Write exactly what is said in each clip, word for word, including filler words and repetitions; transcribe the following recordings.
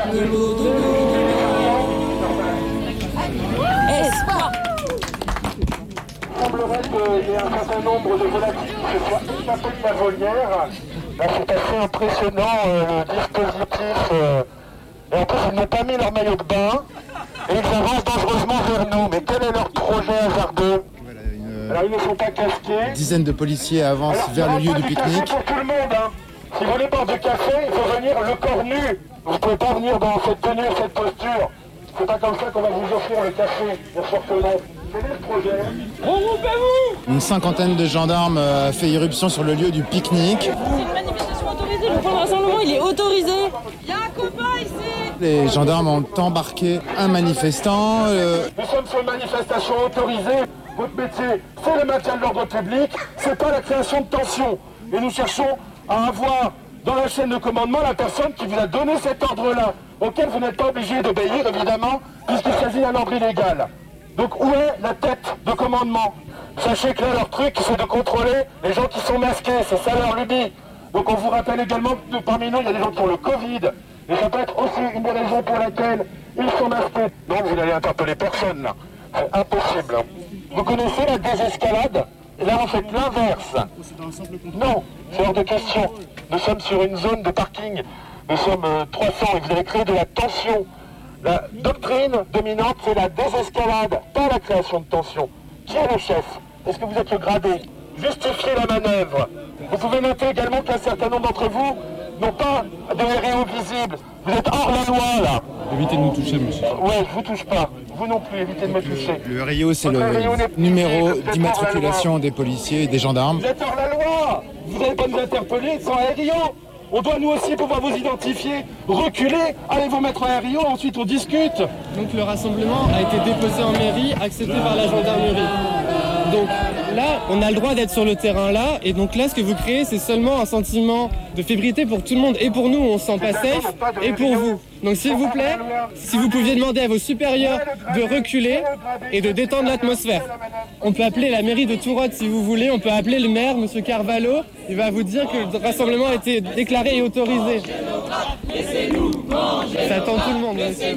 Espoir. Il semblerait qu'il y ait un certain nombre de volatiles qui se soient échappés de la volière. Là, c'est assez impressionnant, euh, le dispositif. Euh, et en plus, ils n'ont pas mis leur maillot de bain et ils avancent dangereusement vers nous. Mais quel est leur projet hasardeux? Alors, ils ne sont pas casqués. Une dizaine de policiers avancent Alors, vers le lieu du du pique-nique. café pour tout le monde, hein. Si vous voulez boire du café, il faut venir le corps nu. Vous ne pouvez pas venir dans cette tenue, cette posture. C'est pas comme ça qu'on va vous offrir le café, bien sûr que non. Quel est le projet? Une cinquantaine de gendarmes a fait irruption sur le lieu du pique-nique. C'est une manifestation autorisée, le point de rassemblement il est autorisé. Il y a un copain ici. Les gendarmes ont embarqué un manifestant. Euh... Nous sommes sur une manifestation autorisée. Votre métier, c'est le maintien de l'ordre public, c'est pas la création de tension. Et nous cherchons à avoir dans la chaîne de commandement la personne qui vous a donné cet ordre-là, auquel vous n'êtes pas obligé d'obéir, évidemment, puisqu'il s'agit d'un ordre illégal. Donc où est la tête de commandement? Sachez que là, leur truc, c'est de contrôler les gens qui sont masqués, c'est ça leur lubie. Donc on vous rappelle également que parmi nous, il y a des gens qui ont le Covid. Et ça peut être aussi une des raisons pour laquelle ils sont masqués. Non, vous n'allez interpeller personne, là. C'est impossible. Vous connaissez la désescalade? Et là, on fait l'inverse. Non, c'est hors de question. Nous sommes sur une zone de parking. Nous sommes euh, trois cents et vous avez créé de la tension. La doctrine dominante, c'est la désescalade, pas la création de tension. Qui est le chef? Est-ce que vous êtes le gradé? Justifiez la manœuvre. Vous pouvez noter également qu'un certain nombre d'entre vous n'ont pas de R I O visible. Vous êtes hors la loi, là. Évitez de nous toucher, monsieur. Ouais, je vous touche pas. Vous non plus, évitez de me toucher. Le R I O, c'est le numéro d'immatriculation des policiers et des gendarmes. Vous êtes hors la loi. Vous n'allez pas nous interpeller sans R I O. On doit nous aussi pouvoir vous identifier. Reculez, allez vous mettre un R I O, ensuite on discute. Donc le rassemblement a été déposé en mairie, accepté par la gendarmerie. Donc là, on a le droit d'être sur le terrain là, et donc là, ce que vous créez, c'est seulement un sentiment de fébrilité pour tout le monde, et pour nous, on se sent pas safe, et pour vous. Donc s'il vous plaît, si vous pouviez demander à vos supérieurs de reculer et de détendre l'atmosphère. On peut appeler la mairie de Tourotte si vous voulez, on peut appeler le maire, monsieur Carvalho, il va vous dire que le rassemblement a été déclaré et autorisé. Ça attend tout le monde. Monsieur,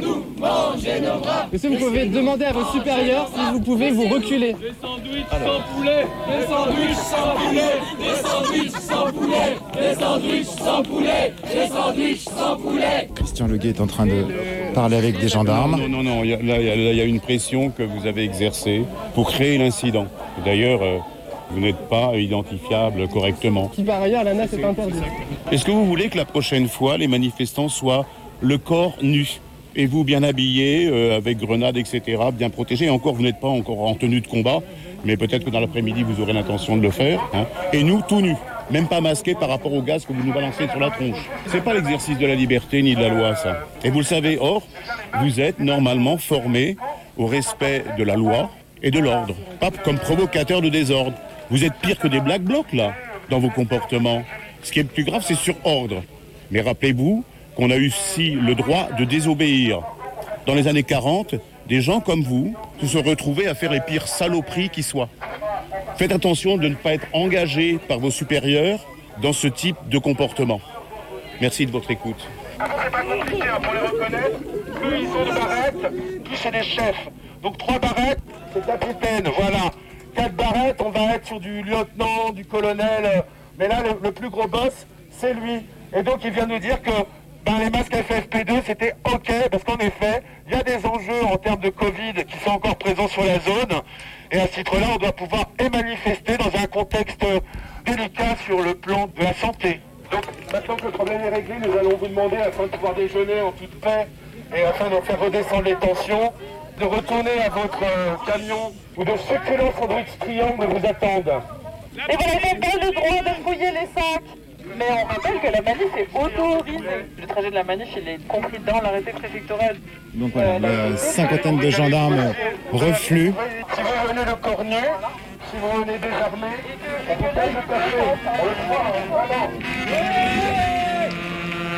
monsieur vous pouvez demander à vos supérieurs si vous pouvez vous reculer. Des sandwichs sans poulet, des sandwichs sans poulet, des sandwichs sans poulet, des sandwichs sans poulet, des sandwichs sans poulet. Christian Leguet est en train de parler avec des gendarmes. Non, non, non, il y a, là, il y a, là, il y a une pression que vous avez exercée pour créer l'incident. D'ailleurs, euh, vous n'êtes pas identifiable correctement. Qui par ailleurs, la N A C est interdite. Est-ce que vous voulez que la prochaine fois, les manifestants soient le corps nu et vous bien habillé, euh, avec grenades, et cetera, bien protégé? Et encore, vous n'êtes pas encore en tenue de combat, mais peut-être que dans l'après-midi, vous aurez l'intention de le faire. Hein. Et nous, tout nus, même pas masqués par rapport au gaz que vous nous balancez sur la tronche. C'est pas l'exercice de la liberté ni de la loi, ça. Et vous le savez, or, vous êtes normalement formés au respect de la loi et de l'ordre, pas comme provocateur de désordre. Vous êtes pire que des black blocs, là, dans vos comportements. Ce qui est le plus grave, c'est sur ordre. Mais rappelez-vous qu'on a eu aussi le droit de désobéir. Dans les années quarante, des gens comme vous se sont retrouvés à faire les pires saloperies qui soient. Faites attention de ne pas être engagé par vos supérieurs dans ce type de comportement. Merci de votre écoute. C'est pas compliqué hein, pour les reconnaître. Eux, ils ont des barrettes, qui c'est des chefs. Donc trois barrettes, c'est capitaine, voilà. Quatre barrettes, on va être sur du lieutenant, du colonel. Mais là, le, le plus gros boss, c'est lui. Et donc, il vient nous dire que ben, les masques F F P deux, c'était OK, parce qu'en effet, il y a des enjeux en termes de Covid qui sont encore présents sur la zone. Et à ce titre-là, on doit pouvoir et manifester dans un contexte délicat sur le plan de la santé. Donc, maintenant que le problème est réglé, nous allons vous demander, afin de pouvoir déjeuner en toute paix et afin de faire redescendre les tensions, de retourner à votre euh, camion où de succulents sandwichs triangles vous attendent. Et vous n'avez pas le droit de fouiller les sacs. Mais on rappelle que la manif est autorisée. Le trajet de la manif, il est compris dans l'arrêté préfectoral. Donc voilà, la cinquantaine de gendarmes refluent. Si vous venez le corps nu, si vous venez désarmé, on peut pas le passer. On le voit, on le voit.